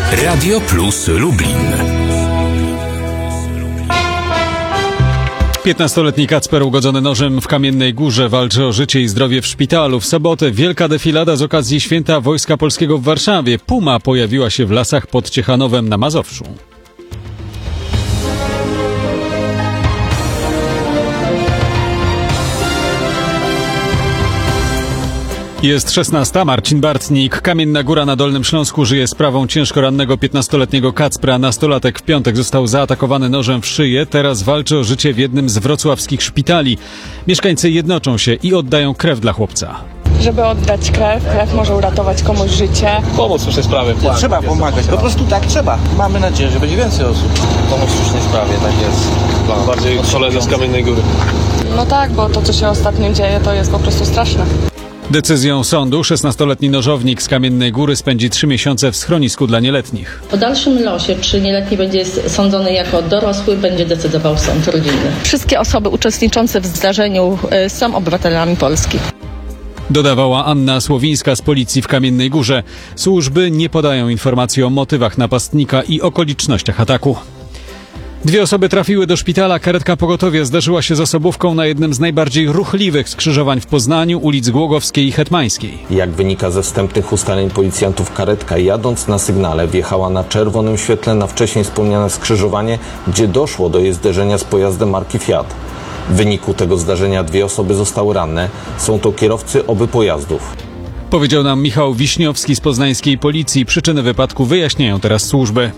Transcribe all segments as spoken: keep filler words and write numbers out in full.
Radio Plus Lublin. piętnastoletni Kacper ugodzony nożem w Kamiennej Górze walczy o życie i zdrowie w szpitalu. W sobotę wielka defilada z okazji Święta Wojska Polskiego w Warszawie. Puma pojawiła się w lasach pod Ciechanowem na Mazowszu. Jest szesnasta. Marcin Bartnik. Kamienna Góra na Dolnym Śląsku żyje sprawą ciężko rannego piętnastoletniego Kacpra. Nastolatek w piątek został zaatakowany nożem w szyję. Teraz walczy o życie w jednym z wrocławskich szpitali. Mieszkańcy jednoczą się i oddają krew dla chłopca. Żeby oddać krew, krew może uratować komuś życie. Pomóc w słusznej sprawie. Trzeba pomagać, po prostu tak trzeba. Mamy nadzieję, że będzie więcej osób. Pomóc w słusznej sprawie, tak jest. Plan. Bardziej koledzy z Kamiennej Góry. No tak, bo to, co się ostatnio dzieje, to jest po prostu straszne. Decyzją sądu szesnastoletni nożownik z Kamiennej Góry spędzi trzy miesiące w schronisku dla nieletnich. O dalszym losie, czy nieletni będzie sądzony jako dorosły, będzie decydował sąd rodzinny. Wszystkie osoby uczestniczące w zdarzeniu są obywatelami Polski. Dodawała Anna Słowińska z policji w Kamiennej Górze. Służby nie podają informacji o motywach napastnika i okolicznościach ataku. Dwie osoby trafiły do szpitala. Karetka pogotowia zdarzyła się z osobówką na jednym z najbardziej ruchliwych skrzyżowań w Poznaniu, ulic Głogowskiej i Hetmańskiej. Jak wynika ze wstępnych ustaleń policjantów, karetka jadąc na sygnale wjechała na czerwonym świetle na wcześniej wspomniane skrzyżowanie, gdzie doszło do jej zderzenia z pojazdem marki Fiat. W wyniku tego zdarzenia dwie osoby zostały ranne. Są to kierowcy obu pojazdów. Powiedział nam Michał Wiśniowski z poznańskiej policji. Przyczyny wypadku wyjaśniają teraz służby.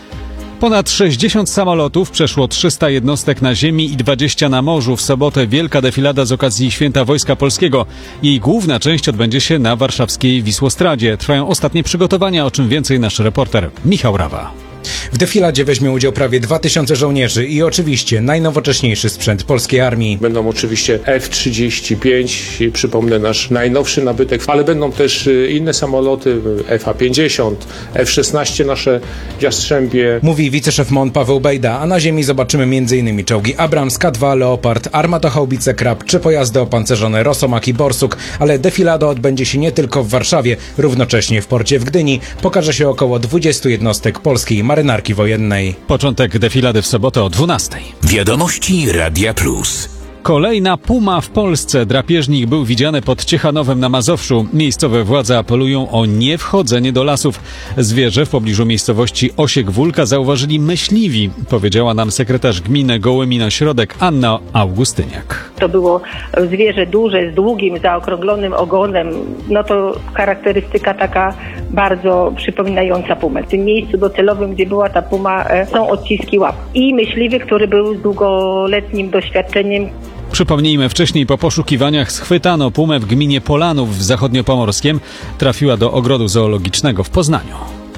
Ponad sześćdziesiąt samolotów, przeszło trzysta jednostek na ziemi i dwadzieścia na morzu. W sobotę wielka defilada z okazji Święta Wojska Polskiego. Jej główna część odbędzie się na warszawskiej Wisłostradzie. Trwają ostatnie przygotowania, o czym więcej nasz reporter Michał Rawa. W defiladzie weźmie udział prawie dwa tysiące żołnierzy i oczywiście najnowocześniejszy sprzęt polskiej armii. Będą oczywiście F trzydzieści pięć, przypomnę nasz najnowszy nabytek, ale będą też inne samoloty, F A pięćdziesiąt, F szesnaście nasze Jastrzębie. Mówi wiceszef M O N Paweł Bejda, a na ziemi zobaczymy między innymi czołgi Abrams, K dwa, Leopard, armatochaubice Krab czy pojazdy opancerzone Rosomak i Borsuk. Ale defilada odbędzie się nie tylko w Warszawie, równocześnie w porcie w Gdyni pokaże się około dwudziestu jednostek polskiej marynarki wojennej. Początek defilady w sobotę o dwunastej. Wiadomości Radia Plus. Kolejna puma w Polsce. Drapieżnik był widziany pod Ciechanowem na Mazowszu. Miejscowe władze apelują o niewchodzenie do lasów. Zwierzę w pobliżu miejscowości Osiek-Wólka zauważyli myśliwi, powiedziała nam sekretarz gminy Gołymino-Środek Anna Augustyniak. To było zwierzę duże, z długim, zaokrąglonym ogonem. No to charakterystyka taka bardzo przypominająca pumę. W tym miejscu docelowym, gdzie była ta puma, są odciski łap. I myśliwy, który był z długoletnim doświadczeniem. Przypomnijmy, wcześniej po poszukiwaniach schwytano pumę w gminie Polanów w zachodniopomorskiem. Trafiła do ogrodu zoologicznego w Poznaniu.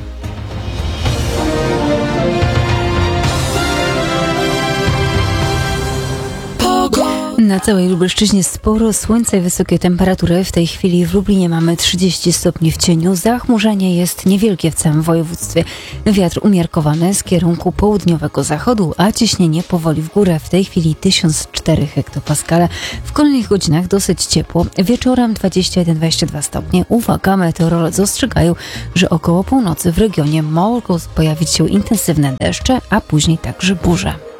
Na całej Lubelszczyźnie sporo słońca i wysokie temperatury. W tej chwili w Lublinie mamy trzydzieści stopni w cieniu. Zachmurzenie jest niewielkie w całym województwie. Wiatr umiarkowany z kierunku południowego zachodu, a ciśnienie powoli w górę. W tej chwili tysiąc cztery hektopaskale. W kolejnych godzinach dosyć ciepło. Wieczorem dwadzieścia jeden do dwudziestu dwóch stopni. Uwaga, meteorolodzy ostrzegają, że około północy w regionie mogą pojawić się intensywne deszcze, a później także burze.